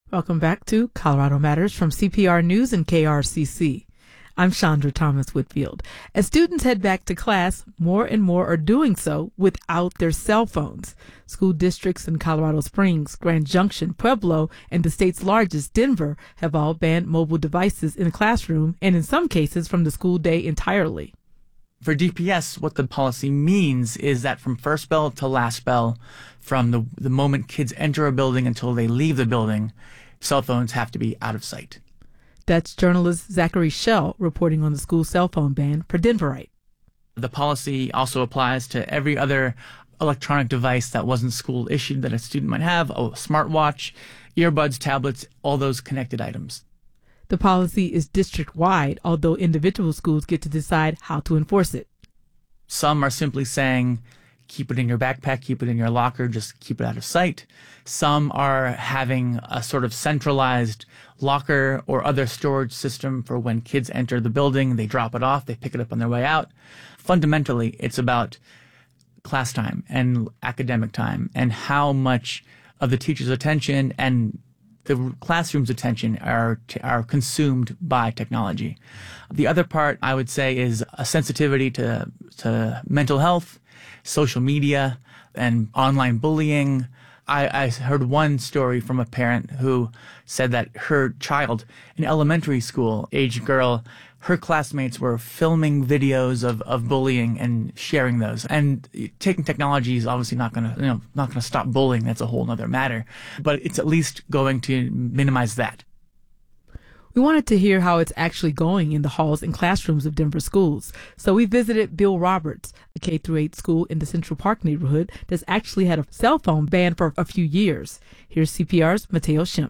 Welcome back to Colorado Matters from CPR News and KRCC. I'm Chandra Thomas Whitfield. As students head back to class, more and more are doing so without their cell phones. School districts in Colorado Springs, Grand Junction, Pueblo, and the state's largest, Denver, have all banned mobile devices in the classroom and in some cases from the school day entirely. For DPS, what the policy means is that from first bell to last bell, from the moment kids enter a building until they leave the building, cell phones have to be out of sight. That's journalist Zachary Schell reporting on the school cell phone ban for Denverite. The policy also applies to every other electronic device that wasn't school issued that a student might have, a smartwatch, earbuds, tablets, all those connected items. The policy is district-wide, although individual schools get to decide how to enforce it. Some are simply saying, keep it in your backpack, keep it in your locker, just keep it out of sight. Some are having a sort of centralized locker or other storage system for when kids enter the building, they drop it off, they pick it up on their way out. Fundamentally, it's about class time and academic time and how much of the teacher's attention and the classroom's attention are consumed by technology. The other part, I would say, is a sensitivity to mental health, social media, and online bullying. I heard one story from a parent who said that her child, an elementary school age girl, her classmates were filming videos of bullying and sharing those. And taking technology is obviously not going to stop bullying. That's a whole other matter. But it's at least going to minimize that. We wanted to hear how it's actually going in the halls and classrooms of Denver schools. So we visited Bill Roberts, a K-8 school in the Central Park neighborhood that's actually had a cell phone ban for a few years. Here's CPR's Mateo Schimpf.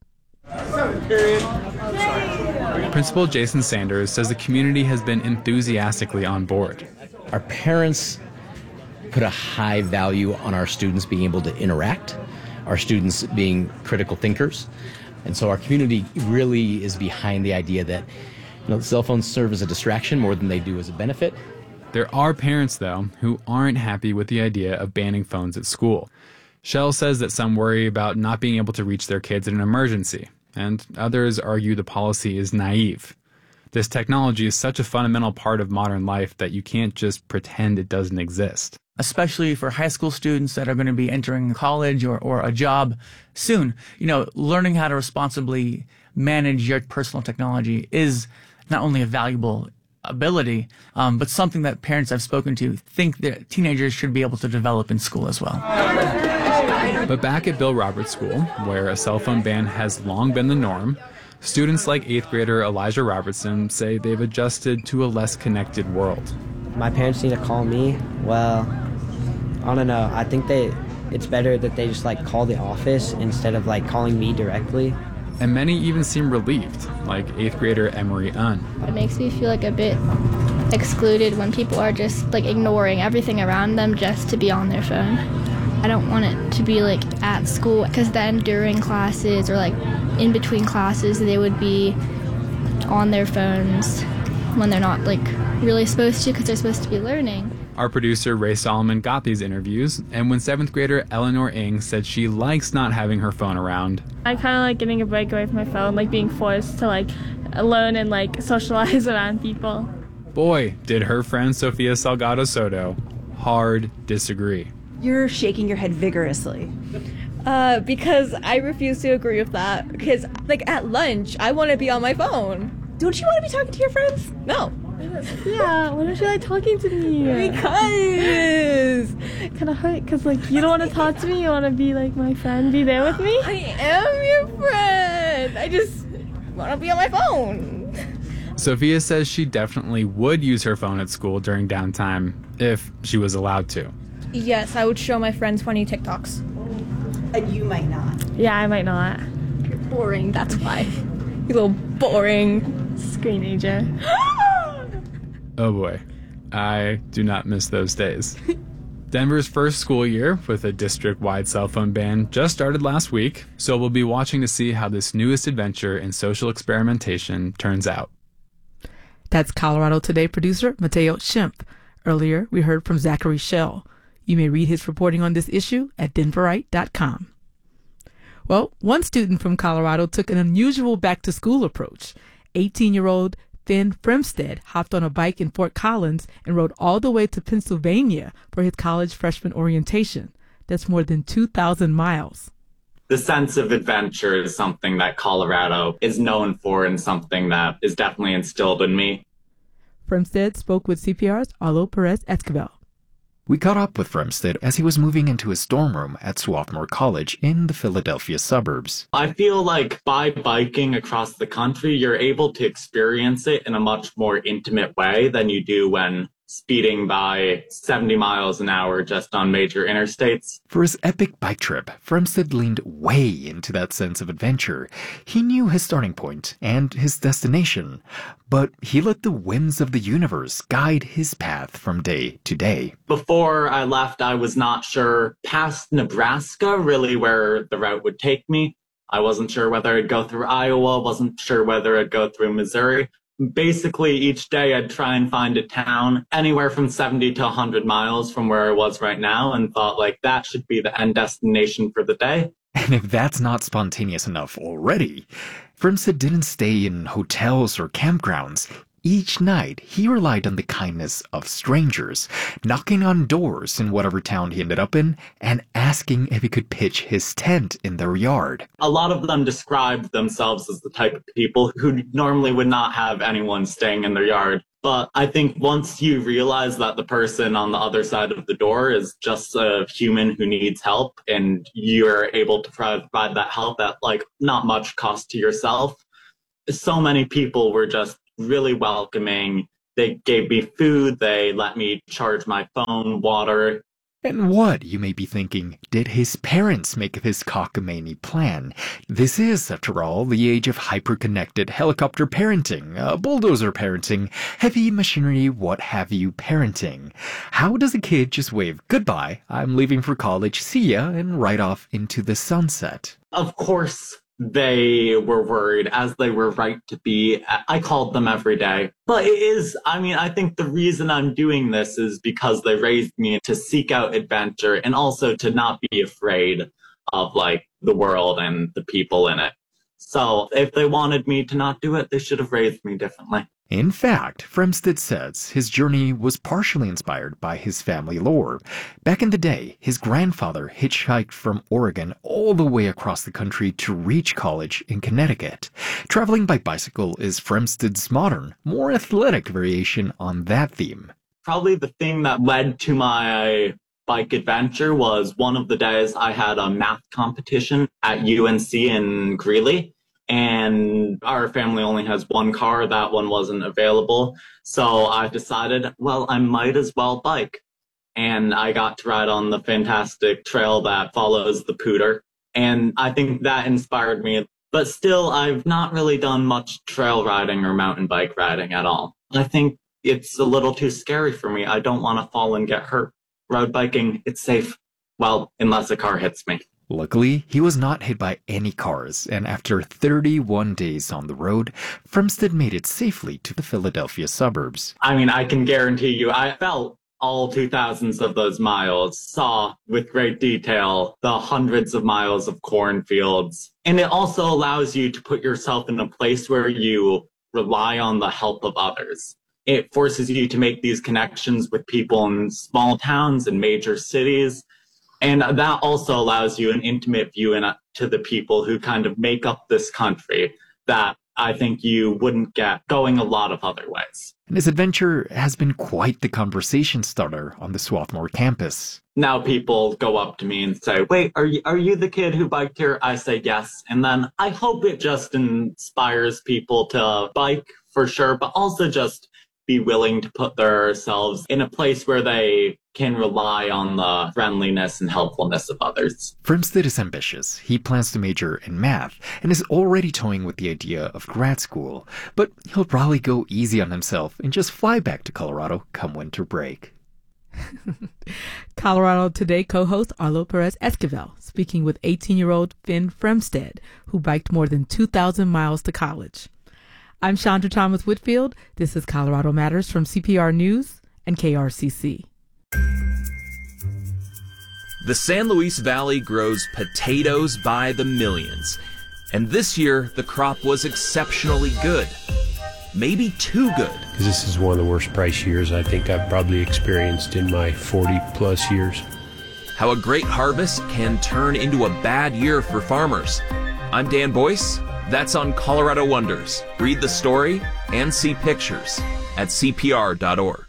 Principal Jason Sanders says the community has been enthusiastically on board. Our parents put a high value on our students being able to interact, our students being critical thinkers. And so our community really is behind the idea that cell phones serve as a distraction more than they do as a benefit. There are parents, though, who aren't happy with the idea of banning phones at school. Schell says that some worry about not being able to reach their kids in an emergency, and others argue the policy is naive. This technology is such a fundamental part of modern life that you can't just pretend it doesn't exist. Especially for high school students that are going to be entering college or a job soon. Learning how to responsibly manage your personal technology is not only a valuable ability, but something that parents I've spoken to think that teenagers should be able to develop in school as well. But back at Bill Roberts School, where a cell phone ban has long been the norm, students like 8th grader Elijah Robertson say they've adjusted to a less connected world. My parents need to call me. Well, I don't know. I think it's better that they just call the office instead of calling me directly. And many even seem relieved, like 8th grader Emery Unn. It makes me feel a bit excluded when people are just ignoring everything around them just to be on their phone. I don't want it to be at school, because then during classes or in between classes they would be on their phones when they're not really supposed to, because they're supposed to be learning. Our producer Ray Solomon got these interviews, and when 7th grader Eleanor Ng said she likes not having her phone around. I kind of like getting a break away from my phone, being forced to learn and socialize around people. Boy, did her friend Sofia Salgado Soto hard disagree. You're shaking your head vigorously. Because I refuse to agree with that. Because, at lunch, I want to be on my phone. Don't you want to be talking to your friends? No. Yeah, why don't you like talking to me? Because kind of hurt, because you don't want to talk to me, you want to be my friend, be there with me. I am your friend. I just want to be on my phone. Sophia says she definitely would use her phone at school during downtime if she was allowed to. Yes, I would show my friends funny TikToks. And you might not. Yeah, I might not. You're boring, that's why. You little boring screenager. Oh boy, I do not miss those days. Denver's first school year with a district-wide cell phone ban just started last week, so we'll be watching to see how this newest adventure in social experimentation turns out. That's Colorado Today producer Mateo Schimpf. Earlier, we heard from Zachary Schell. You may read his reporting on this issue at denverite.com. Well, one student from Colorado took an unusual back-to-school approach. 18-year-old Finn Fremstead hopped on a bike in Fort Collins and rode all the way to Pennsylvania for his college freshman orientation. That's more than 2,000 miles. The sense of adventure is something that Colorado is known for and something that is definitely instilled in me. Fremstead spoke with CPR's Arlo Perez Esquivel. We caught up with Fremstead as he was moving into his dorm room at Swarthmore College in the Philadelphia suburbs. I feel like by biking across the country, you're able to experience it in a much more intimate way than you do when speeding by 70 miles an hour just on major interstates. For his epic bike trip, Fremstead leaned way into that sense of adventure. He knew his starting point and his destination, but he let the whims of the universe guide his path from day to day. Before I left, I was not sure past Nebraska really where the route would take me. I wasn't sure whether I'd go through Iowa, wasn't sure whether I'd go through Missouri. Basically, each day I'd try and find a town anywhere from 70 to 100 miles from where I was right now and thought like that should be the end destination for the day. And if that's not spontaneous enough already, Fremstead didn't stay in hotels or campgrounds. Each night, he relied on the kindness of strangers, knocking on doors in whatever town he ended up in and asking if he could pitch his tent in their yard. A lot of them described themselves as the type of people who normally would not have anyone staying in their yard. But I think once you realize that the person on the other side of the door is just a human who needs help and you're able to provide that help at like not much cost to yourself, so many people were just really welcoming. They gave me food, they let me charge my phone, water. And what, you may be thinking, did his parents make of his cockamamie plan? This is, after all, the age of hyper-connected helicopter parenting, bulldozer parenting, heavy machinery what have you parenting. How does a kid just wave, "Goodbye, I'm leaving for college, see ya," and ride off into the sunset? Of course, they were worried, as they were right to be. I called them every day. But I think the reason I'm doing this is because they raised me to seek out adventure and also to not be afraid of like the world and the people in it. So if they wanted me to not do it, they should have raised me differently. In fact, Fremstead says his journey was partially inspired by his family lore. Back in the day, his grandfather hitchhiked from Oregon all the way across the country to reach college in Connecticut. Traveling by bicycle is Fremstead's modern, more athletic variation on that theme. Probably the thing that led to my bike adventure was one of the days I had a math competition at UNC in Greeley. And our family only has one car. That one wasn't available. So I decided, well, I might as well bike. And I got to ride on the fantastic trail that follows the Pooter. And I think that inspired me. But still, I've not really done much trail riding or mountain bike riding at all. I think it's a little too scary for me. I don't want to fall and get hurt. Road biking, it's safe. Well, unless a car hits me. Luckily, he was not hit by any cars, and after 31 days on the road, Fremstead made it safely to the Philadelphia suburbs. I can guarantee you, I felt all 2,000s of those miles, saw with great detail the hundreds of miles of cornfields. And it also allows you to put yourself in a place where you rely on the help of others. It forces you to make these connections with people in small towns and major cities. And that also allows you an intimate view to the people who kind of make up this country that I think you wouldn't get going a lot of other ways. And his adventure has been quite the conversation starter on the Swarthmore campus. Now people go up to me and say, "Wait, are you the kid who biked here?" I say yes. And then I hope it just inspires people to bike for sure, but also just be willing to put themselves in a place where they can rely on the friendliness and helpfulness of others. Fremstead is ambitious. He plans to major in math and is already toying with the idea of grad school. But he'll probably go easy on himself and just fly back to Colorado come winter break. Colorado Today co-host Arlo Perez Esquivel speaking with 18-year-old Finn Fremstead, who biked more than 2,000 miles to college. I'm Chandra Thomas Whitfield. This is Colorado Matters from CPR News and KRCC. The San Luis Valley grows potatoes by the millions, and this year the crop was exceptionally good. Maybe too good. This is one of the worst price years I think I've probably experienced in my 40-plus years. How a great harvest can turn into a bad year for farmers. I'm Dan Boyce. That's on Colorado Wonders. Read the story and see pictures at CPR.org.